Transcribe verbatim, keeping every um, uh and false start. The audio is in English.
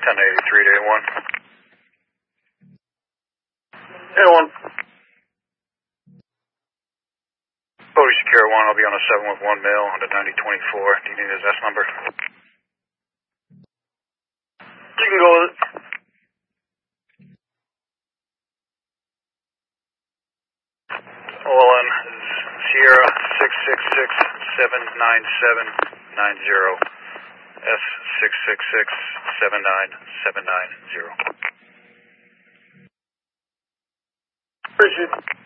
ten eighty-three to A one. A one. Bodie Secure one, I'll be on a seven with one mil on the ninety twenty-four. Do you need his S number? You can go with it. O L N is Sierra six six six seven nine seven nine zero. S six six six seven nine seven nine zero. Appreciate it.